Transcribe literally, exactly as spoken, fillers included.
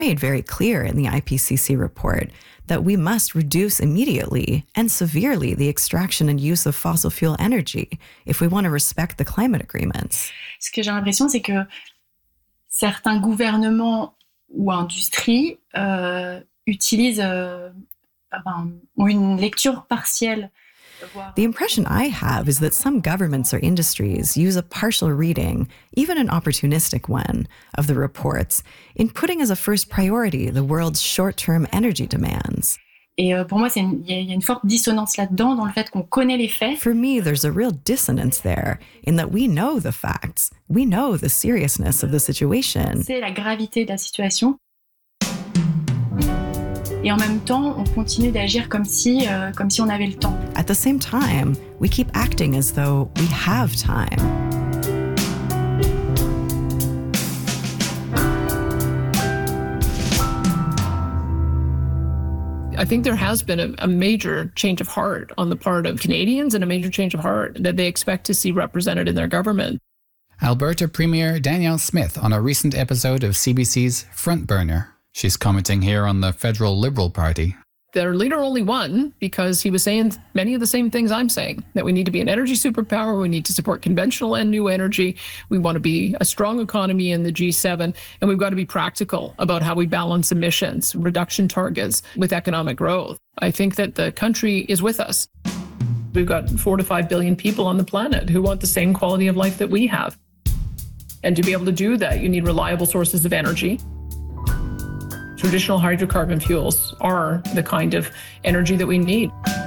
made very clear in the I P C C report that we must reduce immediately and severely the extraction and use of fossil fuel energy if we want to respect the climate agreements. Ce que j'ai l'impression, c'est que certains gouvernements ou industries euh, utilisent euh, enfin, ont une lecture partielle. The impression I have is that some governments or industries use a partial reading, even an opportunistic one, of the reports in putting as a first priority the world's short-term energy demands. Et euh, pour moi, il y, y a une forte dissonance là-dedans, dans le fait qu'on connaît les faits. For me, there's a real dissonance there, in that we know the facts. We know the seriousness of the situation. C'est la gravité de la situation. Et en même temps, on continue d'agir comme si, euh, comme si on avait le temps. At the same time, we keep acting as though we have time. I think there has been a, a major change of heart on the part of Canadians and a major change of heart that they expect to see represented in their government. Alberta Premier Danielle Smith on a recent episode of C B C's Front Burner. She's commenting here on the Federal Liberal Party. Their leader only won because he was saying many of the same things I'm saying, that we need to be an energy superpower, we need to support conventional and new energy, we want to be a strong economy in the G seven, and we've got to be practical about how we balance emissions, reduction targets with economic growth. I think that the country is with us. We've got four to five billion people on the planet who want the same quality of life that we have. And to be able to do that, you need reliable sources of energy. Traditional hydrocarbon fuels are the kind of energy that we need.